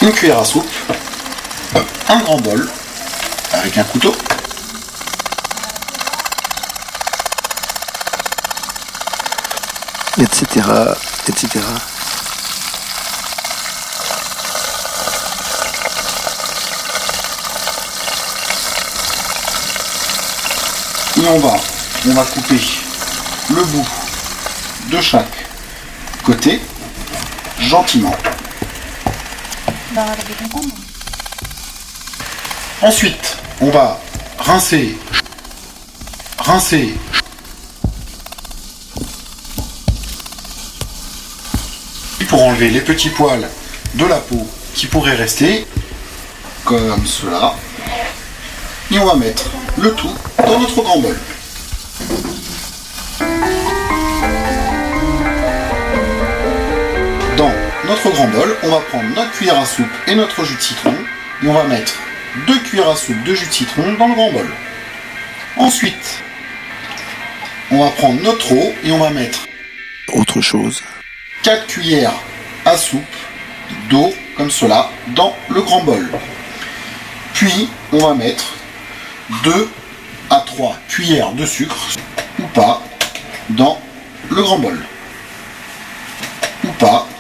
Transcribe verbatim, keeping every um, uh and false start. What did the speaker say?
une cuillère à soupe, un grand bol avec un couteau, et cetera, et cetera. Et on va, on va couper le bout de chaque côté, gentiment. Ensuite, on va rincer, rincer pour enlever les petits poils de la peau qui pourraient rester, comme cela. Et on va mettre le tout dans notre grand bol. Dans notre grand bol, on va prendre notre cuillère à soupe et notre jus de citron. Et on va mettre deux cuillères à soupe de jus de citron dans le grand bol. Ensuite, on va prendre notre eau et on va mettre autre chose. quatre cuillères à soupe d'eau, comme cela, dans le grand bol. Puis, on va mettre deux à trois cuillères de sucre, ou pas, dans le grand bol. Ou pas,